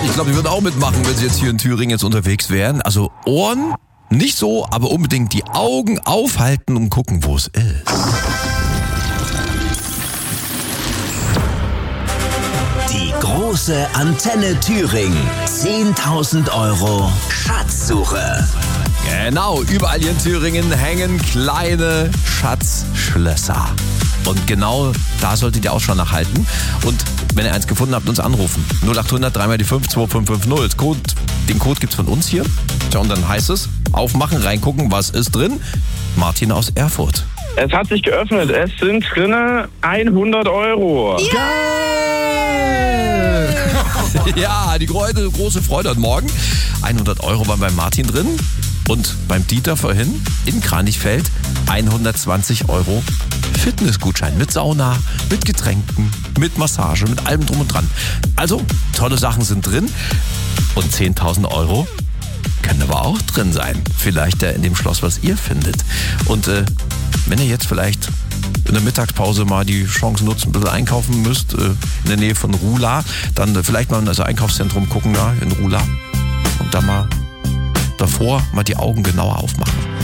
Ich glaube, die würden auch mitmachen, wenn sie jetzt hier in Thüringen jetzt unterwegs wären. Also Ohren nicht so, aber unbedingt die Augen aufhalten und gucken, wo es ist. Die große Antenne Thüringen. 10.000 Euro Schatzsuche. Genau, überall hier in Thüringen hängen kleine Schatzschlösser. Und genau da solltet ihr auch schon nachhalten. Und wenn ihr eins gefunden habt, uns anrufen. 0800 3 mal die 5 2550. Den Code gibt's von uns hier. Tja, und dann heißt es, aufmachen, reingucken, was ist drin. Martin aus Erfurt. Es hat sich geöffnet. Es sind drinne 100 Euro. Ja, die große Freude heute Morgen. 100 Euro waren beim Martin drin. Und beim Dieter vorhin in Kranichfeld 120 Euro Fitnessgutschein mit Sauna, mit Getränken, mit Massage, mit allem drum und dran. Also, tolle Sachen sind drin. Und 10.000 Euro können aber auch drin sein. Vielleicht in dem Schloss, was ihr findet. Und wenn ihr jetzt vielleicht in der Mittagspause mal die Chance nutzt, ein bisschen einkaufen müsst, in der Nähe von Rula, dann vielleicht mal in das Einkaufszentrum gucken, in Rula. Und dann mal davor mal die Augen genauer aufmachen.